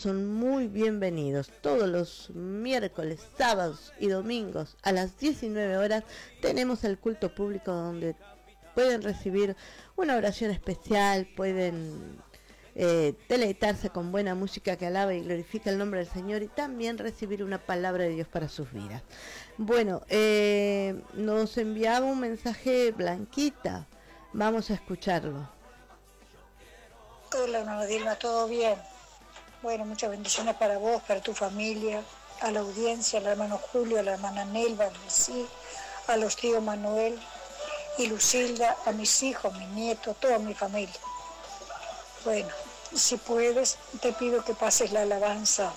son muy bienvenidos. Todos los miércoles, sábados y domingos a las 19 horas tenemos el culto público donde pueden recibir una oración especial, pueden deleitarse con buena música que alaba y glorifica el nombre del Señor y también recibir una palabra de Dios para sus vidas. Bueno, nos enviaba un mensaje Blanquita, vamos a escucharlo. Hola, hermano Dilma, ¿todo bien? Bueno, muchas bendiciones para vos, para tu familia, a la audiencia, al hermano Julio, a la hermana Nelva, a los tíos Manuel y Lucilda, a mis hijos, mis nietos, toda mi familia. Bueno, si puedes, te pido que pases la alabanza.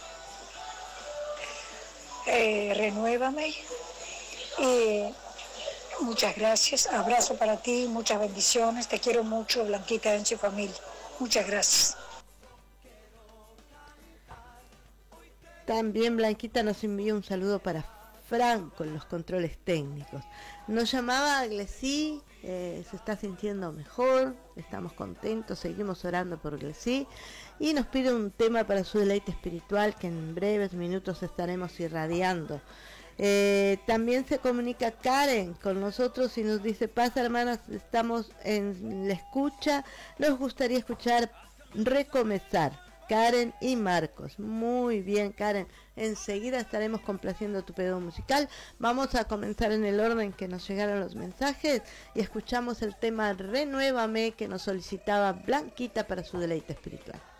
Renuévame. Muchas gracias, abrazo para ti, muchas bendiciones, te quiero mucho, Blanquita, en su familia. Muchas gracias. También Blanquita nos envió un saludo para Fran con los controles técnicos. Nos llamaba Glesí, se está sintiendo mejor, estamos contentos, seguimos orando por Glesí y nos pide un tema para su deleite espiritual que en breves minutos estaremos irradiando. También se comunica Karen con nosotros y nos dice: pasa hermanas, estamos en la escucha, nos gustaría escuchar Recomenzar, Karen y Marcos. Muy bien, Karen, enseguida estaremos complaciendo tu pedido musical. Vamos a comenzar en el orden que nos llegaron los mensajes y escuchamos el tema Renuévame que nos solicitaba Blanquita para su deleite espiritual.